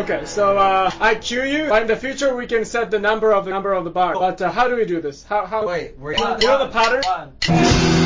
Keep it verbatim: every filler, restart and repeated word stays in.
Okay, so uh, I cue you. But in the future, we can set the number of the number of the bar. But uh, how do we do this? How how? Wait, we're You know the pattern? One.